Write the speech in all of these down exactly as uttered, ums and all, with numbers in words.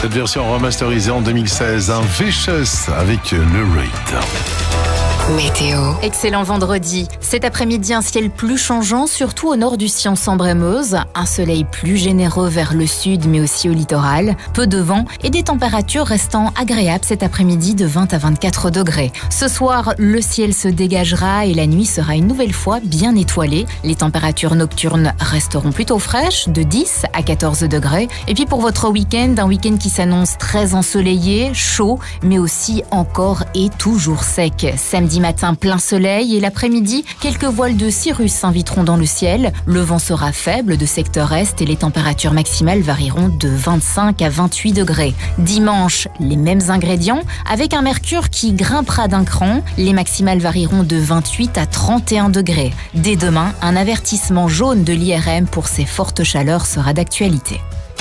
Cette version remasterisée en deux mille seize, un Vicious avec le Raid. Météo. Excellent vendredi. Cet après-midi, un ciel plus changeant, surtout au nord du Cian-Sambre-et-Meuse. Un soleil plus généreux vers le sud, mais aussi au littoral. Peu de vent et des températures restant agréables cet après-midi de vingt à vingt-quatre degrés. Ce soir, le ciel se dégagera et la nuit sera une nouvelle fois bien étoilée. Les températures nocturnes resteront plutôt fraîches, de dix à quatorze degrés. Et puis pour votre week-end, un week-end qui s'annonce très ensoleillé, chaud, mais aussi encore et toujours sec. Samedi matin, plein soleil et l'après-midi, quelques voiles de cirrus s'inviteront dans le ciel. Le vent sera faible de secteur est et les températures maximales varieront de vingt-cinq à vingt-huit degrés. Dimanche, les mêmes ingrédients avec un mercure qui grimpera d'un cran. Les maximales varieront de vingt-huit à trente et un degrés. Dès demain, un avertissement jaune de l'I R M pour ces fortes chaleurs sera d'actualité.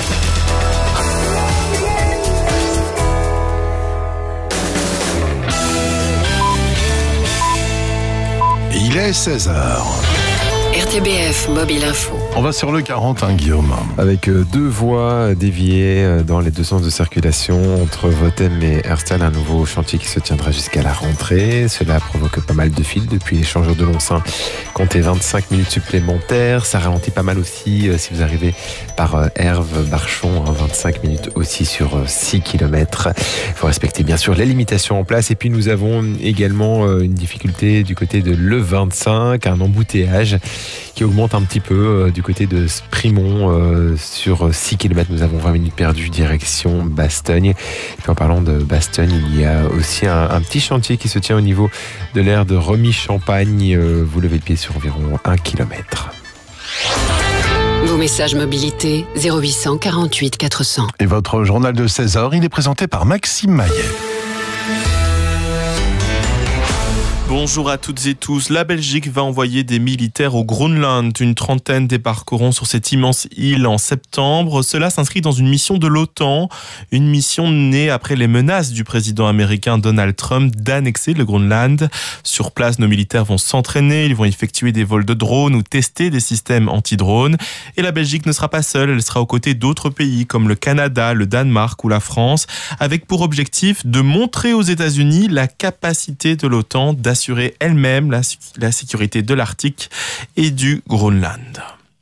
Il est seize heures. R T B F Mobile Info. On va sur le quarante, hein, Guillaume. Avec deux voies déviées dans les deux sens de circulation entre Votem et Herstal, un nouveau chantier qui se tiendra jusqu'à la rentrée. Cela provoque pas mal de files depuis l'échangeur de Longsin. Comptez vingt-cinq minutes supplémentaires. Ça ralentit pas mal aussi si vous arrivez par Herve, Barchon, hein, vingt-cinq minutes aussi sur six kilomètres. Il faut respecter bien sûr les limitations en place. Et puis nous avons également une difficulté du côté de l'E vingt-cinq, un embouteillage qui augmente un petit peu euh, du côté de Sprimont. Euh, sur six kilomètres, nous avons vingt minutes perdues direction Bastogne. Et puis en parlant de Bastogne, il y a aussi un, un petit chantier qui se tient au niveau de l'aire de Remy-Champagne. Euh, vous levez le pied sur environ un kilomètre. Vos messages mobilité zéro huit cent quarante-huit quatre cents. Et votre journal de seize heures, il est présenté par Maxime Maillet. Bonjour à toutes et tous. La Belgique va envoyer des militaires au Groenland. Une trentaine débarqueront sur cette immense île en septembre. Cela s'inscrit dans une mission de l'OTAN. Une mission née après les menaces du président américain Donald Trump d'annexer le Groenland. Sur place, nos militaires vont s'entraîner. Ils vont effectuer des vols de drones ou tester des systèmes anti-drones. Et la Belgique ne sera pas seule. Elle sera aux côtés d'autres pays comme le Canada, le Danemark ou la France, avec pour objectif de montrer aux États-Unis la capacité de l'OTAN d'assurer elle-même la, la sécurité de l'Arctique et du Groenland.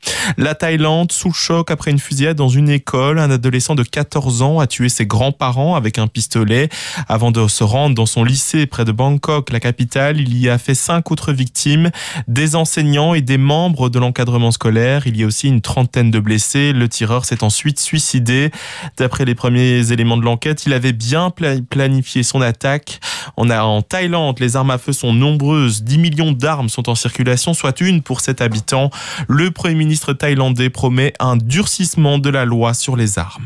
La Thaïlande, sous le choc après une fusillade dans une école. Un adolescent de quatorze ans a tué ses grands-parents avec un pistolet. Avant de se rendre dans son lycée près de Bangkok, la capitale, il y a fait cinq autres victimes, des enseignants et des membres de l'encadrement scolaire. Il y a aussi une trentaine de blessés. Le tireur s'est ensuite suicidé. D'après les premiers éléments de l'enquête, il avait bien planifié son attaque. On a en Thaïlande, les armes à feu sont nombreuses. dix millions d'armes sont en circulation, soit une pour sept habitants. Le Premier ministre Le ministre thaïlandais promet un durcissement de la loi sur les armes.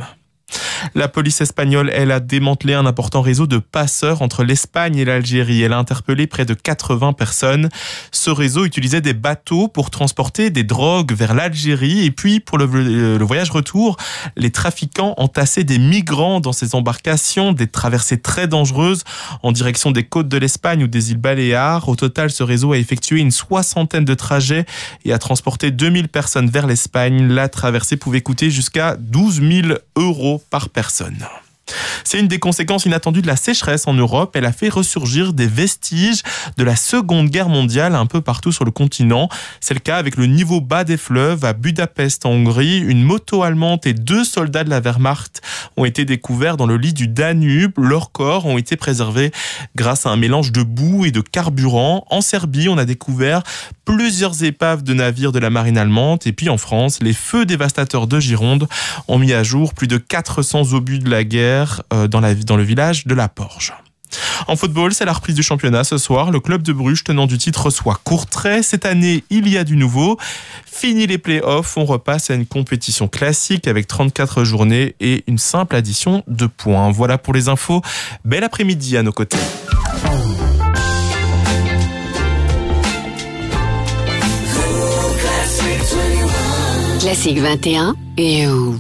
La police espagnole, elle, a démantelé un important réseau de passeurs entre l'Espagne et l'Algérie. Elle a interpellé près de quatre-vingts personnes. Ce réseau utilisait des bateaux pour transporter des drogues vers l'Algérie. Et puis, pour le, le voyage retour, les trafiquants entassaient des migrants dans ces embarcations, des traversées très dangereuses en direction des côtes de l'Espagne ou des îles Baléares. Au total, ce réseau a effectué une soixantaine de trajets et a transporté deux mille personnes vers l'Espagne. La traversée pouvait coûter jusqu'à douze mille euros par personne. C'est une des conséquences inattendues de la sécheresse en Europe. Elle a fait ressurgir des vestiges de la Seconde Guerre mondiale un peu partout sur le continent. C'est le cas avec le niveau bas des fleuves à Budapest en Hongrie. Une moto allemande et deux soldats de la Wehrmacht ont été découverts dans le lit du Danube. Leurs corps ont été préservés grâce à un mélange de boue et de carburant. En Serbie, on a découvert plusieurs épaves de navires de la marine allemande. Et puis en France, les feux dévastateurs de Gironde ont mis à jour plus de quatre cents obus de la guerre dans, la, dans le village de La Porge. En football, c'est la reprise du championnat ce soir. Le club de Bruges, tenant du titre, reçoit Courtrai. Cette année, il y a du nouveau. Fini les play-offs, on repasse à une compétition classique avec trente-quatre journées et une simple addition de points. Voilà pour les infos. Bel après-midi à nos côtés. Classique vingt et un et où